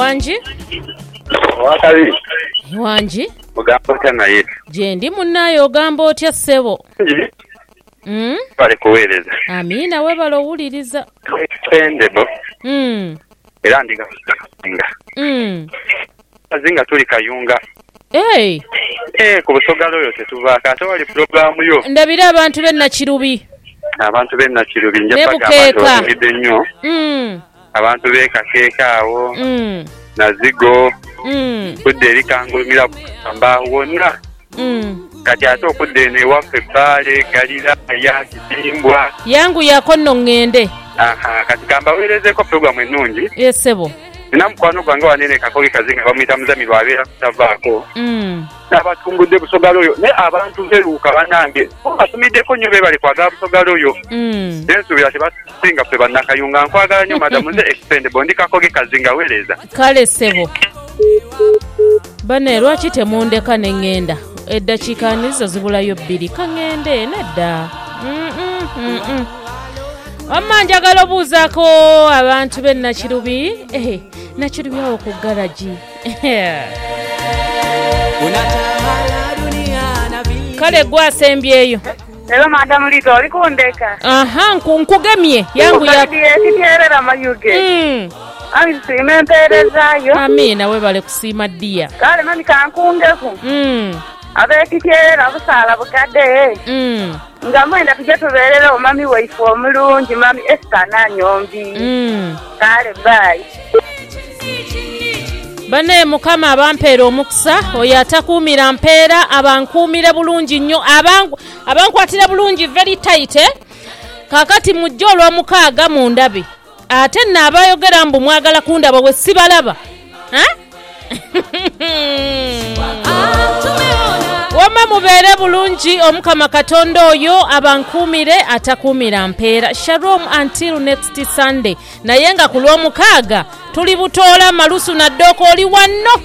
Wanji? Wakali. Wanji? Mugambo tena ye. Je ndi munnayo ogamba otya ssebo? Bale kuweereza. Amina webala owuliriza. Expendable. Era ndiga. Azinga tuli kayunga. Ku busogalo oyo tetuvaako ate wali pulogulaamu yo. Ndabira abantu b'e Nakirubi. Abantu b'e Nakirubi njapagambidde nnyo. Abantu b'e Kakeeka awo. Nazigo. Kudde eri Kangulumira Kamba wonna. Kati ate okudde eno ewaffe Ebbaale, Galiraaya, Kitimbwa. Yangu yako nno ŋŋende. Kati kambaweerezeko pulogulaamu ennungi. Ssebo. Nina mukwano gwange wanene Kakoge Kazinga bamuyita Muzamiru abeera kutavaako. N'abatumbudde busogalo oyo naye abantu beruuka bannange basumiddeko nnyo beebale kwagala busogalo oyo. Nensuubira tebasinga ffe bannakayunga nkwagala nnyo madamu nze Expendable ndi Kakoge Kazinga weereza. Kale ssebo. Bane lwaki temundeka ne ŋŋenda? Eddakiika nizo zibulayo 2 kaŋŋende nedda. Wamma njagala obuuzaako abantu b'e Nakirubi. Nakirubi awo ku garaji. Kale gwasembyeyo. Hello Madam Lito, oli kundeka? Nkugemye. Yangu ya kitierera mayuge. Siima empeerezaayo. Amina webale kusiima ddiya. Kale mami kankundeku. Ab'ekitierera busaala bukadde. Nga mwenda tujja tubeerera omami waifu omulungi mami Esther Nanyombi. Kale bye. Bane Mukama abampeera omukisa oyo atakuumira mpeera abankuumire bulungi nnyo abankwatira bulungi very tight. Kakati mujja olw'omukaaga mu ndabe ate nno abayogera mbu mwagala kundaba bwe sibalaba. Wama mubeere bulungi Omukama Katonda oyo abankuumire atakuumira mpeera. Shalom until next Sunday. Naye nga ku lw'omukaaga tuli butoola malusu na ddoko oli wanno